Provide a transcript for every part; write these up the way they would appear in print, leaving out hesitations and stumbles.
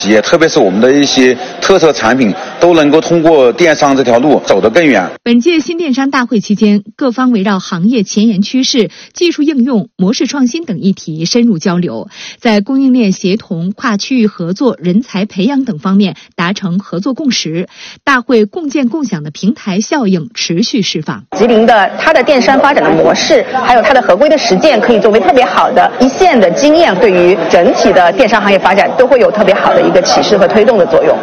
也特别是我们的一些特色产品都能够通过电商这条路走得更远。 本届新电商大会期间，各方围绕行业前沿趋势、技术应用、模式创新等议题深入交流，在供应链协同、跨区域合作、人才培养等方面达成合作共识。大会共建共享的平台效应持续释放。 吉林的它的电商发展的模式，还有它的合规的实践，可以作为特别好的一线的经验，对于整体的电商行业发展都会有特别好的一个启示和推动的作用。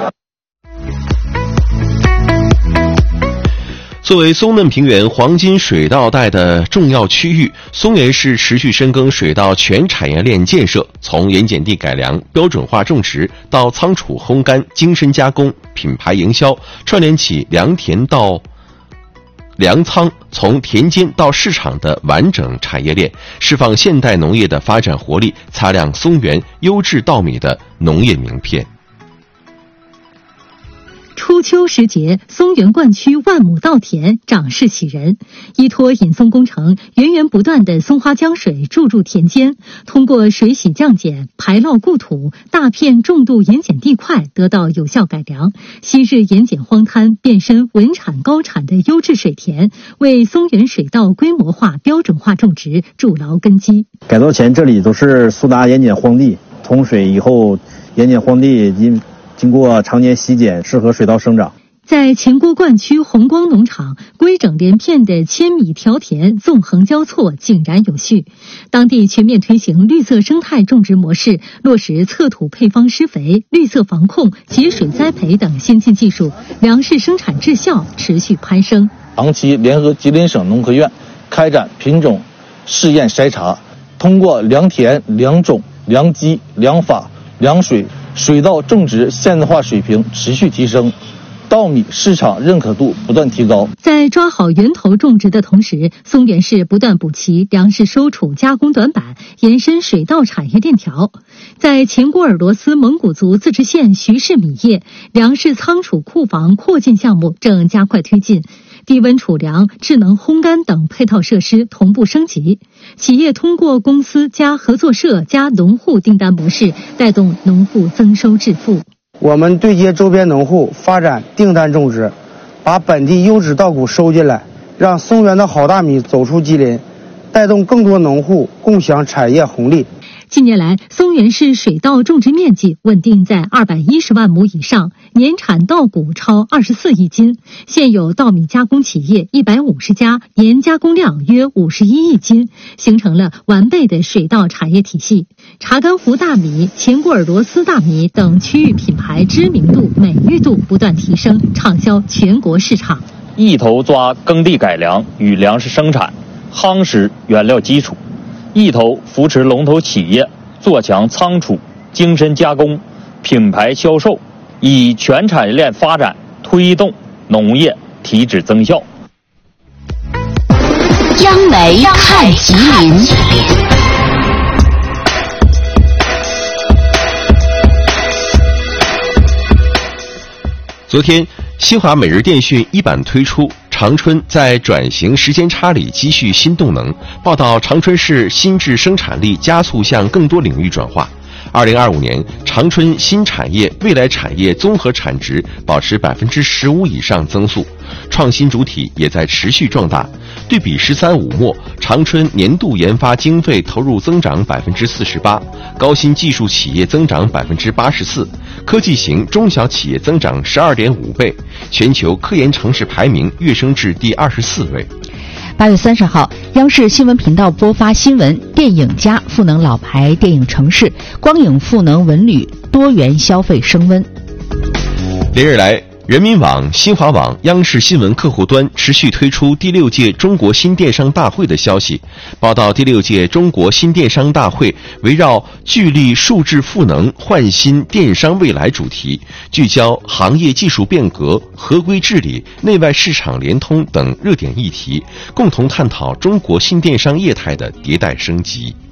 作为松嫩平原黄金水稻带的重要区域，松原市持续深耕水稻全产业链建设，从盐碱地改良、标准化种植到仓储烘干、精深加工、品牌营销，串联起良田到粮仓，从田间到市场的完整产业链，释放现代农业的发展活力，擦亮松原优质稻米的农业名片。 初秋时节，松原灌区万亩稻田长势喜人。依托引松工程，源源不断的松花江水注入田间，通过水洗降碱、排涝固土，大片重度盐碱地块得到有效改良。昔日盐碱荒滩变身稳产高产的优质水田，为松原水稻规模化、标准化种植筑牢根基。 改造前这里都是苏达盐碱荒地，通水以后，盐碱荒地经过常年洗碱，适合水稻生长。 在前郭灌区红光农场，规整连片的千米条田纵横交错，井然有序。当地全面推行绿色生态种植模式，落实测土配方施肥、绿色防控、节水栽培等先进技术，粮食生产质效持续攀升。 长期联合吉林省农科院开展品种试验筛查，通过良田、良种、良基、良法、良水，水稻种植现代化水平持续提升，稻米市场认可度不断提高。 在抓好源头种植的同时，松原市不断补齐粮食收储加工短板，延伸水稻产业链条。在前郭尔罗斯蒙古族自治县徐氏米业，粮食仓储库房扩建项目正加快推进。低温储粮、智能烘干等配套设施同步升级，企业通过公司加合作社加农户订单模式，带动农户增收致富。 我们对接周边农户发展订单种植，把本地优质稻谷收进来，让松原的好大米走出吉林，带动更多农户共享产业红利。 近年来，松原市水稻种植面积稳定在210万亩以上，年产稻谷超24亿斤，现有稻米加工企业150家，年加工量约51亿斤，形成了完备的水稻产业体系。查干湖大米、前郭尔罗斯大米等区域品牌知名度、美誉度不断提升，畅销全国市场。 一头抓耕地改良与粮食生产，夯实原料基础；一头扶持龙头企业，做强仓储、精深加工、品牌销售，以全产业链发展推动农业提质增效。 央媒看吉林。 昨天，新华每日电讯一版推出长春在转型时间差里积蓄新动能，报道长春市新质生产力加速向更多领域转化。2025年，长春新产业、未来产业综合产值保持15%以上增速，创新主体也在持续壮大。对比“13五”末，长春年度研发经费投入增长48%，高新技术企业增长84%，科技型中小企业增长12.5倍，全球科研城市排名跃升至第24位。 8月30号，央视新闻频道播发新闻：电影加赋能老牌电影城市，光影赋能文旅，多元消费升温。 连日来，人民网、新华网、央视新闻客户端持续推出第6届中国新电商大会的消息。报道第6届中国新电商大会围绕聚力数字赋能焕新电商未来主题，聚焦行业技术变革、合规治理、内外市场联通等热点议题，共同探讨中国新电商业态的迭代升级。